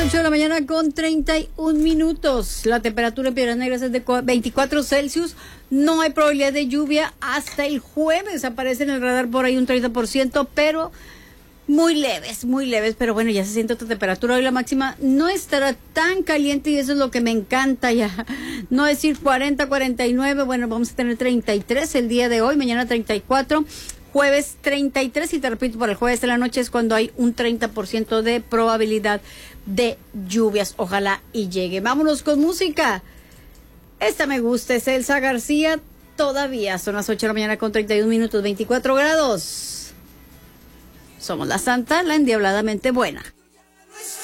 8 de la mañana con 31 minutos. La temperatura en Piedras Negras es de 24 Celsius. No hay probabilidad de lluvia hasta el jueves. Aparece en el radar por ahí un 30%, pero muy leves. Pero bueno, ya se siente otra temperatura. Hoy la máxima no estará tan caliente y eso es lo que me encanta ya. No decir 40, 49. Bueno, vamos a tener 33 el día de hoy. Mañana 34. Jueves 33 y te repito, para el jueves de la noche es cuando hay un 30% de probabilidad de lluvias. Ojalá y llegue. Vámonos con música. Esta me gusta, es Elsa García. Todavía son las 8 de la mañana con 31 minutos, 24 grados. Somos la Santa, la endiabladamente buena.